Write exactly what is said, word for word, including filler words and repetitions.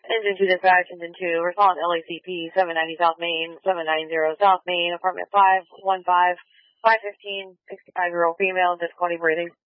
Engine two dispatch, engine two, respond L A C P, seven ninety South Main, seven nine zero South Main, apartment five one five, five fifteen, sixty-five year old female, difficulty breathing.